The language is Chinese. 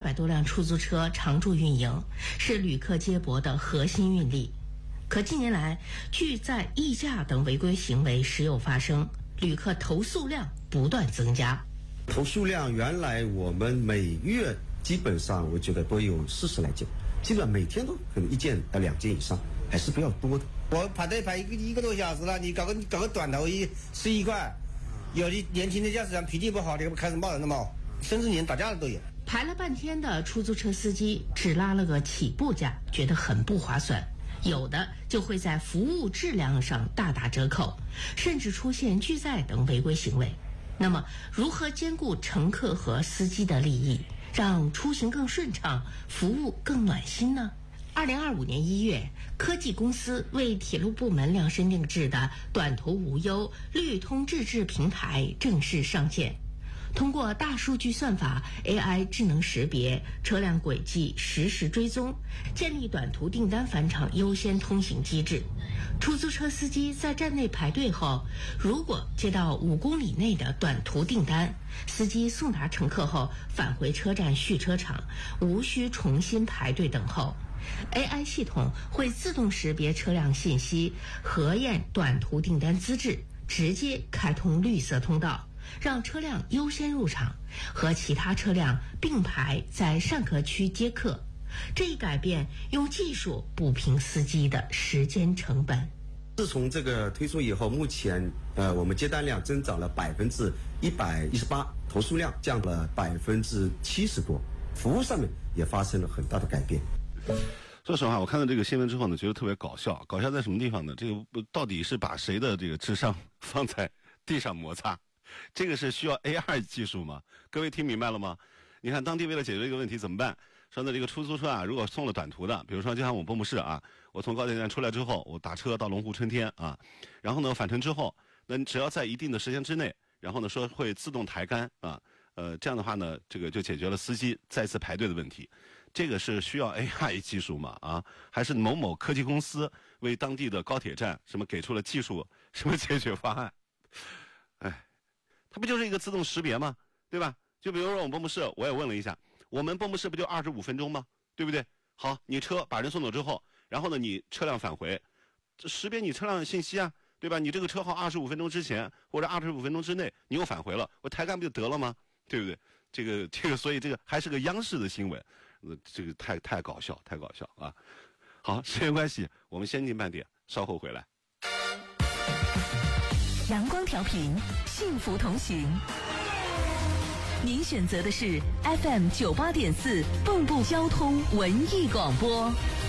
200多辆出租车常驻运营，是旅客接驳的核心运力。可近年来，拒载、溢价等违规行为时有发生，旅客投诉量不断增加。 投诉量原来我们每月基本上我觉得都有40来件，基本上每天都可能1件到2件以上，还是比较多的。 我排队排一个多小时了，你搞个短头11块，有的年轻的驾驶员脾气不好的开始骂人了嘛，甚至连打架的都有。 排了半天的出租车司机只拉了个起步价，觉得很不划算。有的就会在服务质量上大打折扣，甚至出现拒载等违规行为。那么，如何兼顾乘客和司机的利益，让出行更顺畅，服务更暖心呢？2025年1月，科技公司为铁路部门量身定制的短途无忧绿通自治平台正式上线。通过大数据算法、AI 智能识别、车辆轨迹实时追踪，建立短途订单返场优先通行机制。出租车司机在站内排队后，如果接到5公里内的短途订单，司机送达乘客后返回车站续车场，无需重新排队等候。AI 系统会自动识别车辆信息，核验短途订单资质，直接开通绿色通道，让车辆优先入场，和其他车辆并排在上客区接客。这一改变用技术补平司机的时间成本。 自从这个推出以后，目前我们接单量增长了118%，投诉量降了70%多，服务上面也发生了很大的改变。 说实话，我看到这个新闻之后呢，觉得特别搞笑。搞笑在什么地方呢？这个到底是把谁的这个智商放在地上摩擦？这个是需要 AR 技术吗？各位听明白了吗？你看，当地为了解决这个问题怎么办？说呢，这个出租车啊，如果送了短途的，比如说就像我蚌埠市啊，我从高铁站出来之后，我打车到龙湖春天啊，然后呢返程之后，那只要在一定的时间之内，然后呢说会自动抬杆啊，这样的话呢，这个就解决了司机再次排队的问题。这个是需要 AI 技术吗？啊，还是某某科技公司为当地的高铁站什么给出了技术什么解决方案？哎，它不就是一个自动识别吗？对吧？就比如说我们蚌埠市，我也问了一下，我们蚌埠市不就25分钟吗？对不对？好，你车把人送走之后，然后呢，你车辆返回，这识别你车辆的信息啊，对吧？你这个车号25分钟之前或者25分钟之内，你又返回了，我抬杆不就得了吗？对不对？这个，所以这个还是个央视的新闻，这个太搞笑，太搞笑啊！好，时间关系，我们先进半点，稍后回来。 阳光调频，幸福同行。您选择的是 FM 98.4蚌埠交通文艺广播。